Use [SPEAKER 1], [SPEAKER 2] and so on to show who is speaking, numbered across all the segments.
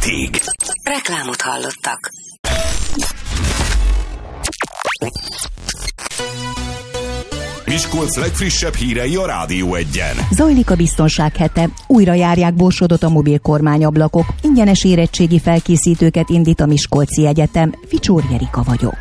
[SPEAKER 1] hétig.
[SPEAKER 2] Reklámot hallottak.
[SPEAKER 1] Miskolc legfrissebb hírei a Rádió Egyen.
[SPEAKER 3] Zajlik a biztonság hete. Újra járják Borsodot a mobil kormányablakok. Ingyenes érettségi felkészítőket indít a Miskolci Egyetem. Ficsór Jerika vagyok.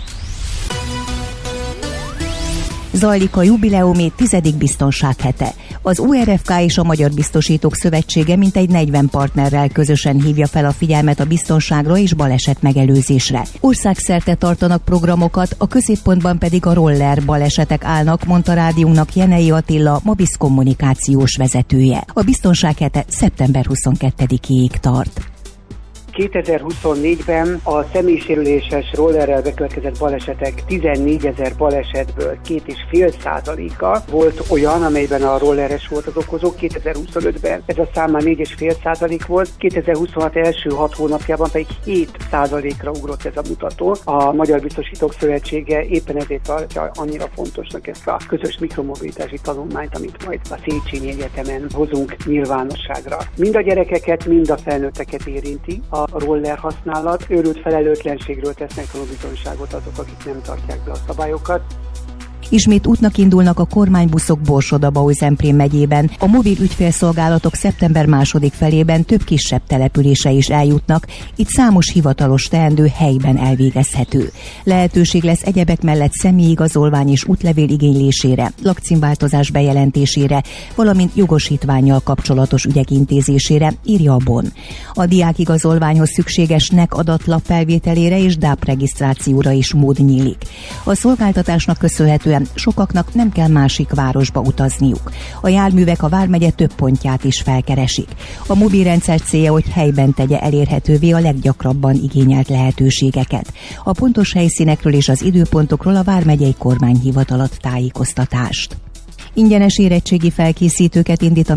[SPEAKER 3] Zajlik a jubileumi 10. biztonsághete. Az URFK és a Magyar Biztosítók Szövetsége mintegy 40 partnerrel közösen hívja fel a figyelmet a biztonságra és baleset megelőzésre. Országszerte tartanak programokat, a középpontban pedig a roller balesetek állnak, mondta rádiónknak Jenei Attila, Mabisz kommunikációs vezetője. A biztonsághete szeptember 22-ig tart.
[SPEAKER 4] 2024-ben a személysérüléses rollerrel bekövetkezett balesetek 14 000 balesetből 2,5%-a volt olyan, amelyben a rolleres volt az okozó. 2025-ben ez a szám már 4,5% volt, 2026 első 6 hónapjában pedig 7%-ra ugrott ez a mutató. A Magyar Biztosítók Szövetsége éppen ezért tartja annyira fontosnak ezt a közös mikromobilitási tanulmányt, amit majd a Széchenyi Egyetemen hozunk nyilvánosságra. Mind a gyerekeket, mind a felnőtteket érinti a roller használat. Őrült felelőtlenségről tesznek tanúbizonyságot azok, akik nem tartják be a szabályokat.
[SPEAKER 3] Ismét útnak indulnak a kormánybuszok Borsod-Abaúj-Zemplén megyében. A mobil ügyfélszolgálatok szeptember második felében több kisebb településre is eljutnak, itt számos hivatalos teendő helyben elvégezhető. Lehetőség lesz egyebek mellett személyigazolvány és útlevél igénylésére, lakcímváltozás bejelentésére, valamint jogosítvánnyal kapcsolatos ügyek intézésére, írja a BON. A diákigazolványhoz szükséges NEK adatlap felvételére és DAP regisztrációra is mód nyílik. A szolgáltatásnak köszönhetően sokaknak nem kell másik városba utazniuk. A járművek a vármegye több pontját is felkeresik. A mobilrendszer célja, hogy helyben tegye elérhetővé a leggyakrabban igényelt lehetőségeket. A pontos helyszínekről és az időpontokról a vármegyei kormányhivatal ad tájékoztatást. Ingyenes érettségi felkészítőket indít a